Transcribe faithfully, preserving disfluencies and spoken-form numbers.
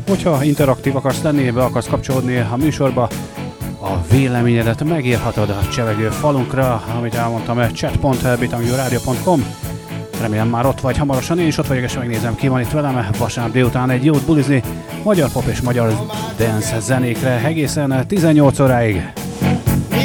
Hogyha interaktív akarsz lenni, be akarsz kapcsolódni a műsorba, a véleményedet megírhatod a csevegő falunkra, amit elmondtam, chat pont bitanguradio pont com. Remélem már ott vagy hamarosan, én is ott vagyok, és megnézem, ki van itt velem. Vasárnap délután egy jót bulizni, magyar pop és magyar dance zenékre egészen tizennyolc óráig.